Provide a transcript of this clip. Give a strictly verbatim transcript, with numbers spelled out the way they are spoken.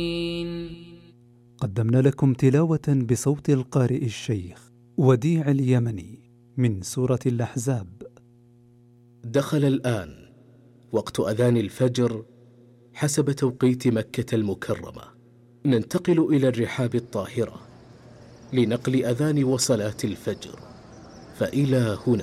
قدمنا لكم تلاوة بصوت القارئ الشيخ وديع اليمني من سورة الأحزاب. دخل الآن وقت أذان الفجر حسب توقيت مكة المكرمة. ننتقل إلى الرحاب الطاهرة لنقل أذان وصلاة الفجر، فإلى هنا